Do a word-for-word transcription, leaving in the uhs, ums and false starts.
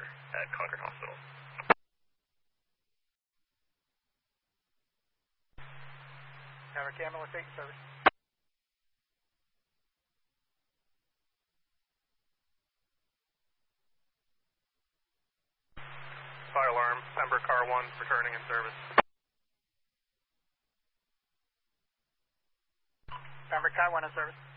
at Concord Hospital. Tower Camel, taking service. Fire alarm, Pembroke Car one, returning in service. Pembroke Car one in service.